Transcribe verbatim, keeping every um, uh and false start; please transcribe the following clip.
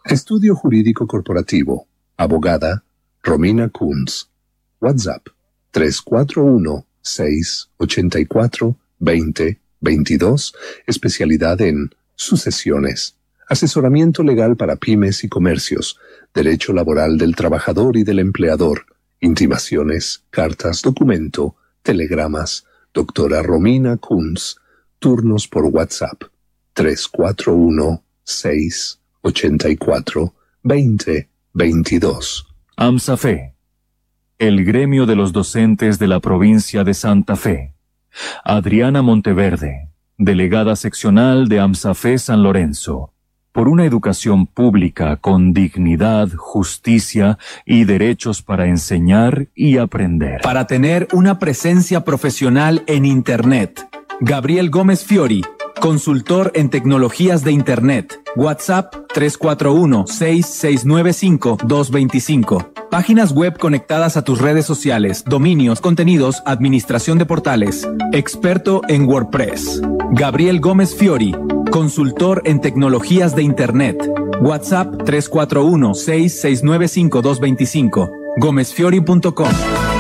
Estudio Jurídico Corporativo. Abogada Romina Kunz. WhatsApp tres cuatro uno, seis ocho cuatro, dos cero dos dos. Especialidad en sucesiones. Asesoramiento legal para pymes y comercios. Derecho laboral del trabajador y del empleador. Intimaciones, cartas, documento, telegramas. Doctora Romina Kunz. Turnos por WhatsApp tres cuatro uno, seis ocho cuatro, dos cero dos dos. AMSAFE, el gremio de los docentes de la provincia de Santa Fe. Adriana Monteverde, delegada seccional de AMSAFE San Lorenzo. Por una educación pública con dignidad, justicia y derechos para enseñar y aprender. Para tener una presencia profesional en Internet. Gabriel Gómez Fiori, consultor en tecnologías de Internet. WhatsApp tres cuatro uno, seis seis nueve cinco, dos dos cinco. Páginas web conectadas a tus redes sociales, dominios, contenidos, administración de portales. Experto en WordPress. Gabriel Gómez Fiori, consultor en tecnologías de Internet. WhatsApp tres cuatro uno, seis seis nueve cinco, dos dos cinco. gómez fiori punto com.